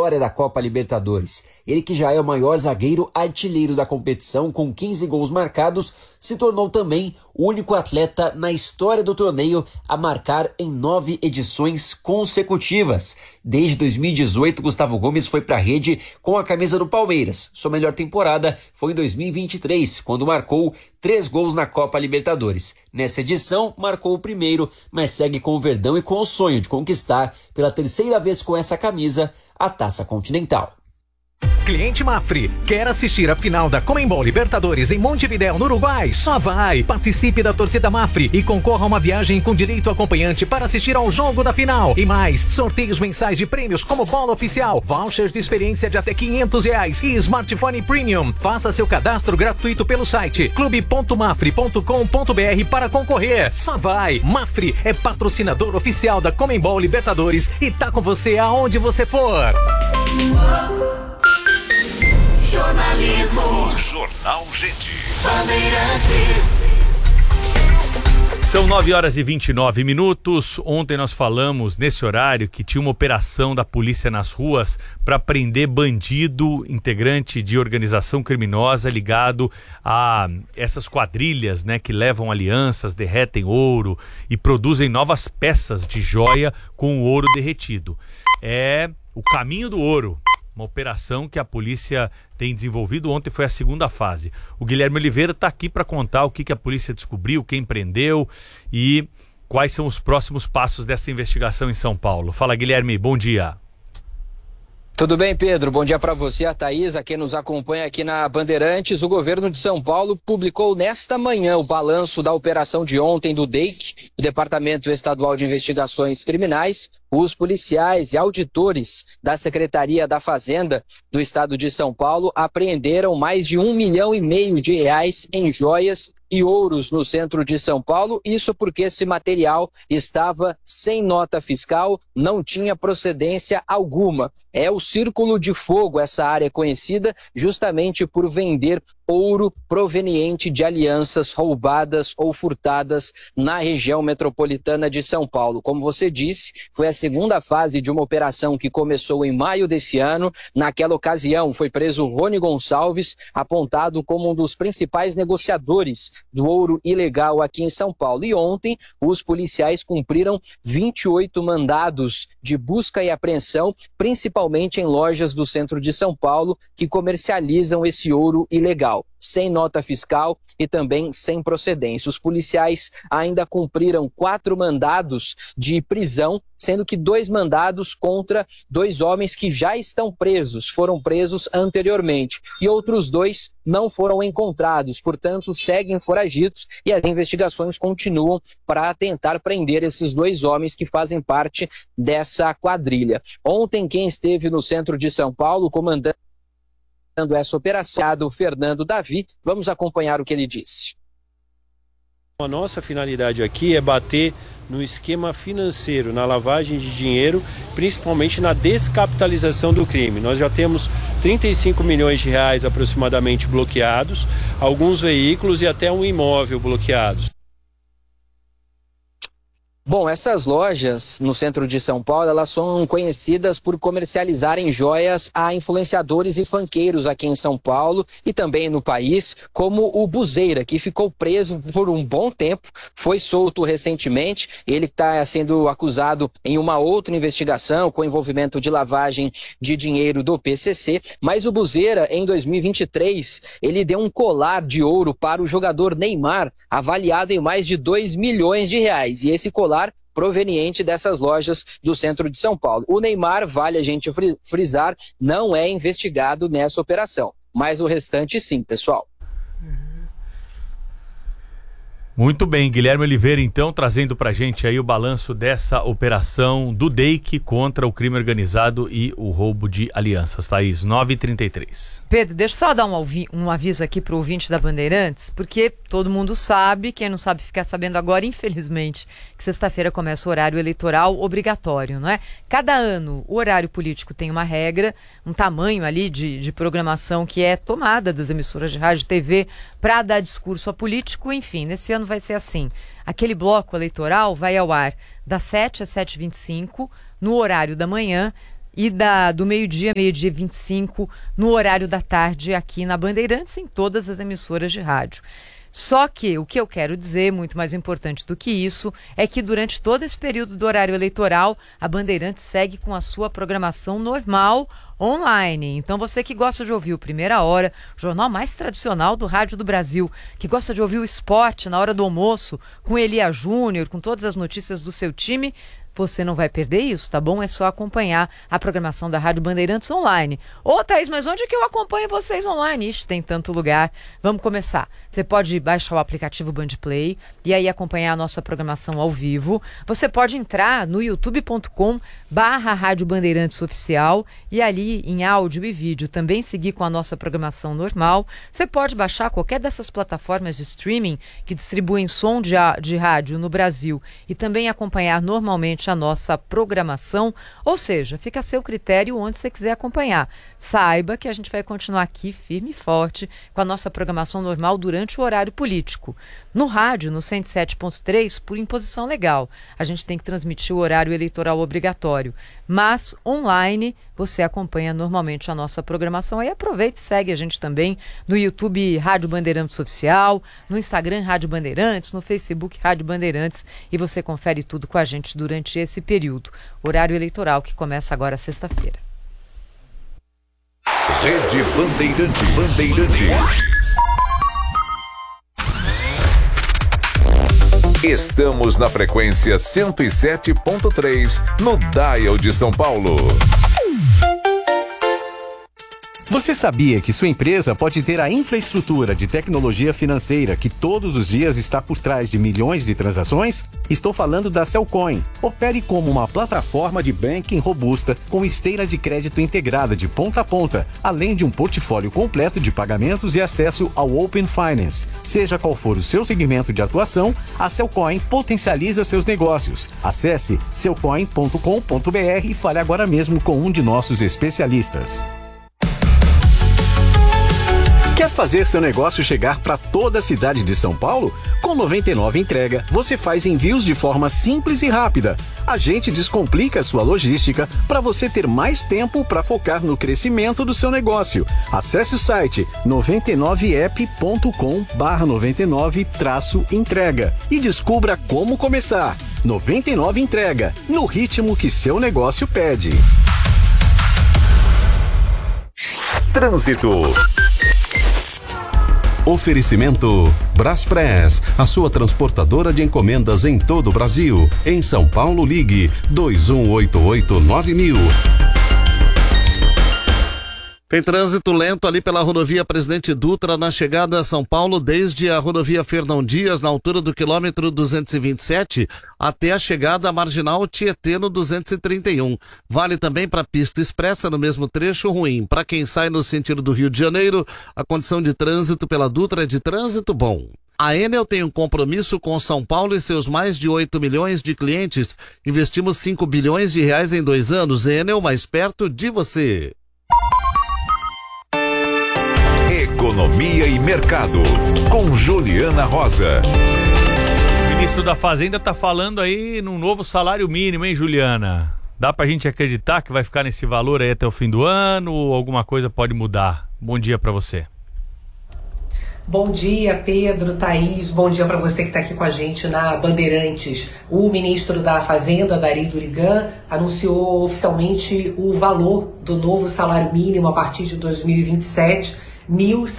história da Copa Libertadores. Ele, que já é o maior zagueiro artilheiro da competição, com 15 gols marcados, se tornou também o único atleta na história do torneio a marcar em 9 edições consecutivas. Desde 2018, Gustavo Gomes foi para a rede com a camisa do Palmeiras. Sua melhor temporada foi em 2023, quando marcou 3 gols na Copa Libertadores. Nessa edição, marcou o primeiro, mas segue com o Verdão e com o sonho de conquistar, pela terceira vez com essa camisa, a Taça Continental. Cliente Mafre, quer assistir a final da Conmebol Libertadores em Montevidéu, no Uruguai? Só vai! Participe da torcida Mafre e concorra a uma viagem com direito acompanhante para assistir ao jogo da final. E mais, sorteios mensais de prêmios como bola oficial, vouchers de experiência de até R$500 e smartphone premium. Faça seu cadastro gratuito pelo site clube.mafre.com.br para concorrer. Só vai! Mafre é patrocinador oficial da Conmebol Libertadores e tá com você aonde você for. Jornalismo. Jornal Gente. Bandeirantes. São 9h29. Ontem nós falamos, nesse horário, que tinha uma operação da polícia nas ruas para prender bandido, integrante de organização criminosa ligado a essas quadrilhas, né, que levam alianças, derretem ouro e produzem novas peças de joia com o ouro derretido. É o caminho do ouro. Uma operação que a polícia tem desenvolvido. Ontem foi a segunda fase. O Guilherme Oliveira está aqui para contar o que a polícia descobriu, quem prendeu e quais são os próximos passos dessa investigação em São Paulo. Fala, Guilherme, bom dia. Tudo bem, Pedro? Bom dia para você, a Thaís, a quem nos acompanha aqui na Bandeirantes. O governo de São Paulo publicou nesta manhã o balanço da operação de ontem do DEIC, o Departamento Estadual de Investigações Criminais. Os policiais e auditores da Secretaria da Fazenda do Estado de São Paulo apreenderam mais de R$1,5 milhão de reais em joias e ouros no centro de São Paulo, isso porque esse material estava sem nota fiscal, não tinha procedência alguma. É o Círculo de Fogo, essa área conhecida justamente por vender ouro proveniente de alianças roubadas ou furtadas na região metropolitana de São Paulo. Como você disse, foi a segunda fase de uma operação que começou em maio desse ano. Naquela ocasião foi preso Rony Gonçalves, apontado como um dos principais negociadores do ouro ilegal aqui em São Paulo. E ontem os policiais cumpriram 28 mandados de busca e apreensão, principalmente em lojas do centro de São Paulo que comercializam esse ouro ilegal, sem nota fiscal e também sem procedência. Os policiais ainda cumpriram 4 mandados de prisão, sendo que 2 mandados contra 2 homens que já estão presos, foram presos anteriormente, e outros 2 não foram encontrados, portanto seguem foragidos e as investigações continuam para tentar prender esses 2 homens que fazem parte dessa quadrilha. Ontem, quem esteve no centro de São Paulo comandando essa operação, o Fernando Davi, vamos acompanhar o que ele disse. A nossa finalidade aqui é bater no esquema financeiro, na lavagem de dinheiro, principalmente na descapitalização do crime. Nós já temos R$35 milhões aproximadamente bloqueados, alguns veículos e até um imóvel bloqueados. Bom, essas lojas no centro de São Paulo, elas são conhecidas por comercializarem joias a influenciadores e funqueiros aqui em São Paulo e também no país, como o Buzeira, que ficou preso por um bom tempo, foi solto recentemente. Ele está sendo acusado em uma outra investigação com envolvimento de lavagem de dinheiro do PCC, mas o Buzeira, em 2023, ele deu um colar de ouro para o jogador Neymar, avaliado em mais de R$2 milhões, e esse colar proveniente dessas lojas do centro de São Paulo. O Neymar, vale a gente frisar, não é investigado nessa operação, mas o restante sim, pessoal. Muito bem, Guilherme Oliveira, então, trazendo pra gente aí o balanço dessa operação do DEIC contra o crime organizado e o roubo de alianças. Thaís, 9h33. Pedro, deixa eu só dar um aviso aqui pro ouvinte da Bandeirantes, porque todo mundo sabe, quem não sabe ficar sabendo agora, infelizmente, que sexta-feira começa o horário eleitoral obrigatório, não é? Cada ano o horário político tem uma regra, um tamanho ali de programação que é tomada das emissoras de rádio e TV para dar discurso a político, enfim, nesse ano vai ser assim. Aquele bloco eleitoral vai ao ar das 7 às 7h25, no horário da manhã, e do meio-dia 25, no horário da tarde, aqui na Bandeirantes, em todas as emissoras de rádio. Só que o que eu quero dizer, muito mais importante do que isso, é que durante todo esse período do horário eleitoral, a Bandeirantes segue com a sua programação normal online. Então você que gosta de ouvir o Primeira Hora, o jornal mais tradicional do rádio do Brasil, que gosta de ouvir o esporte na hora do almoço, com Elia Júnior, com todas as notícias do seu time, você não vai perder isso, tá bom? É só acompanhar a programação da Rádio Bandeirantes online. Ô, Thaís, mas onde que eu acompanho vocês online? Ixi, tem tanto lugar. Vamos começar. Você pode baixar o aplicativo Bandplay e aí acompanhar a nossa programação ao vivo. Você pode entrar no youtube.com/Rádio Bandeirantes Oficial e ali em áudio e vídeo também seguir com a nossa programação normal. Você pode baixar qualquer dessas plataformas de streaming que distribuem som de rádio no Brasil e também acompanhar normalmente a nossa programação, ou seja, fica a seu critério onde você quiser acompanhar. Saiba que a gente vai continuar aqui firme e forte com a nossa programação normal durante o horário político. No rádio, no 107.3, por imposição legal, a gente tem que transmitir o horário eleitoral obrigatório, mas online você acompanha normalmente a nossa programação. Aí aproveita e segue a gente também no YouTube Rádio Bandeirantes Oficial, no Instagram Rádio Bandeirantes, no Facebook Rádio Bandeirantes, e você confere tudo com a gente durante esse período. Horário eleitoral que começa agora sexta-feira. Rede Bandeirantes. Estamos na frequência 107.3 no Dial de São Paulo. Você sabia que sua empresa pode ter a infraestrutura de tecnologia financeira que todos os dias está por trás de milhões de transações? Estou falando da Cellcoin. Opere como uma plataforma de banking robusta com esteira de crédito integrada de ponta a ponta, além de um portfólio completo de pagamentos e acesso ao Open Finance. Seja qual for o seu segmento de atuação, a Cellcoin potencializa seus negócios. Acesse cellcoin.com.br e fale agora mesmo com um de nossos especialistas. Quer fazer seu negócio chegar para toda a cidade de São Paulo? Com 99 Entrega, você faz envios de forma simples e rápida. A gente descomplica a sua logística para você ter mais tempo para focar no crescimento do seu negócio. Acesse o site 99app.com/99-entrega e descubra como começar. 99 Entrega, no ritmo que seu negócio pede. Trânsito. Oferecimento Braspress, a sua transportadora de encomendas em todo o Brasil. Em São Paulo, ligue 2188-9000. Tem trânsito lento ali pela rodovia Presidente Dutra na chegada a São Paulo, desde a rodovia Fernão Dias, na altura do quilômetro 227, até a chegada à Marginal Tietê no 231. Vale também para a pista expressa no mesmo trecho ruim. Para quem sai no sentido do Rio de Janeiro, a condição de trânsito pela Dutra é de trânsito bom. A Enel tem um compromisso com São Paulo e seus mais de 8 milhões de clientes. Investimos 5 bilhões de reais em 2 anos. Enel, mais perto de você. Economia e Mercado, com Juliana Rosa. O ministro da Fazenda está falando aí num novo salário mínimo, hein, Juliana? Dá pra gente acreditar que vai ficar nesse valor aí até o fim do ano ou alguma coisa pode mudar? Bom dia para você. Bom dia, Pedro, Thaís, bom dia para você que está aqui com a gente na Bandeirantes. O ministro da Fazenda, Dari Durigan, anunciou oficialmente o valor do novo salário mínimo a partir de 2027, R$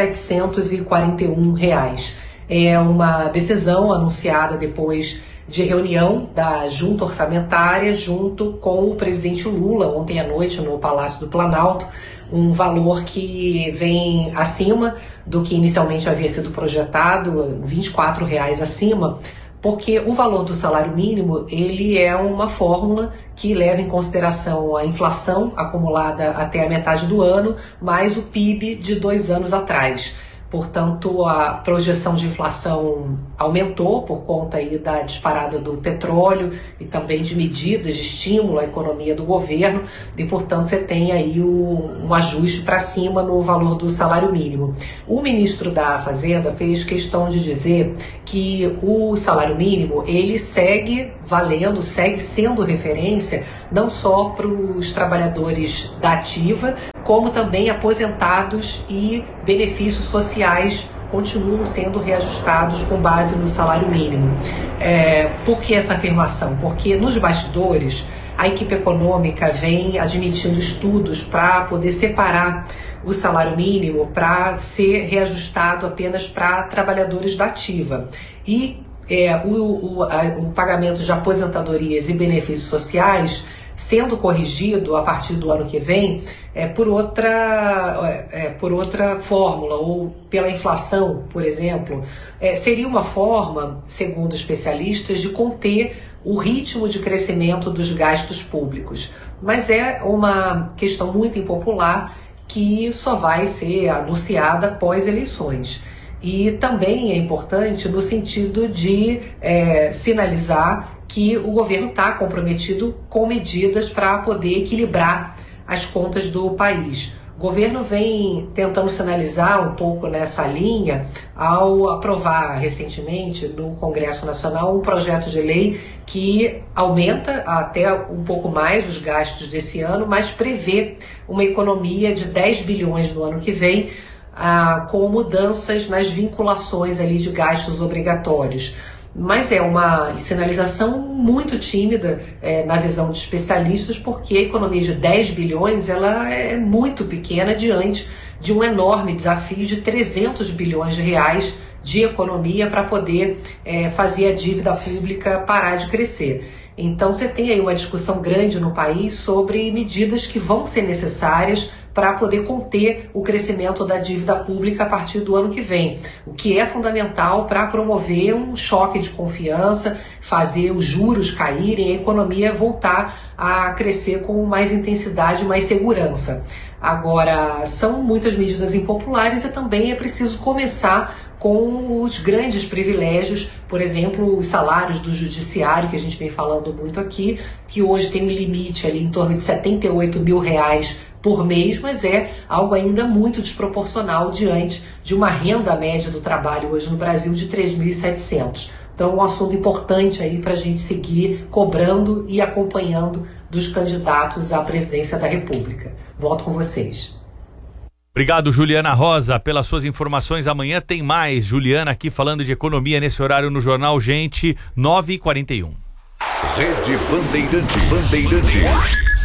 1.741. É uma decisão anunciada depois de reunião da Junta Orçamentária junto com o presidente Lula ontem à noite no Palácio do Planalto, um valor que vem acima do que inicialmente havia sido projetado, R$ 24 acima, porque o valor do salário mínimo ele é uma fórmula que leva em consideração a inflação acumulada até a metade do ano, mais o PIB de 2 anos atrás. Portanto, a projeção de inflação aumentou por conta aí da disparada do petróleo e também de medidas de estímulo à economia do governo e, portanto, você tem aí um ajuste para cima no valor do salário mínimo. O ministro da Fazenda fez questão de dizer que o salário mínimo ele segue valendo, segue sendo referência não só para os trabalhadores da ativa, como também aposentados e benefícios sociais continuam sendo reajustados com base no salário mínimo. Por que essa afirmação? Porque nos bastidores a equipe econômica vem admitindo estudos para poder separar o salário mínimo para ser reajustado apenas para trabalhadores da ativa. E o pagamento de aposentadorias e benefícios sociais sendo corrigido a partir do ano que vem por outra fórmula, ou pela inflação, por exemplo, seria uma forma, segundo especialistas, de conter o ritmo de crescimento dos gastos públicos. Mas é uma questão muito impopular que só vai ser anunciada após eleições. E também é importante no sentido de sinalizar que o governo está comprometido com medidas para poder equilibrar as contas do país. O governo vem tentando sinalizar um pouco nessa linha ao aprovar recentemente no Congresso Nacional um projeto de lei que aumenta até um pouco mais os gastos desse ano, mas prevê uma economia de 10 bilhões no ano que vem, com mudanças nas vinculações ali de gastos obrigatórios. Mas é uma sinalização muito tímida na visão de especialistas, porque a economia de 10 bilhões ela é muito pequena diante de um enorme desafio de 300 bilhões de reais de economia para poder fazer a dívida pública parar de crescer. Então você tem aí uma discussão grande no país sobre medidas que vão ser necessárias para poder conter o crescimento da dívida pública a partir do ano que vem, o que é fundamental para promover um choque de confiança, fazer os juros caírem e a economia voltar a crescer com mais intensidade e mais segurança. Agora, são muitas medidas impopulares e também é preciso começar com os grandes privilégios, por exemplo, os salários do judiciário, que a gente vem falando muito aqui, que hoje tem um limite ali em torno de R$78 mil por mês, mas é algo ainda muito desproporcional diante de uma renda média do trabalho hoje no Brasil de 3.700. Então é um assunto importante aí para a gente seguir cobrando e acompanhando dos candidatos à presidência da República. Volto com vocês. Obrigado, Juliana Rosa, pelas suas informações. Amanhã tem mais. Juliana aqui falando de economia nesse horário no Jornal Gente, 9h41. Rede Bandeirantes.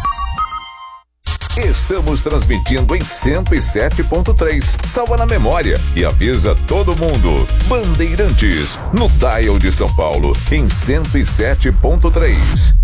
Estamos transmitindo em 107.3. Salva na memória e avisa todo mundo. Bandeirantes, no dial de São Paulo, em 107.3.